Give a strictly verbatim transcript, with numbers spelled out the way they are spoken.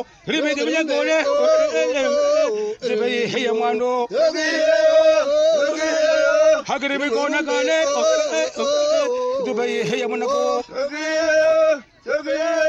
Mando, Ribe Gole, Ribe Hayamando, Hagribi Gona Gane, Dubai Hayamanako.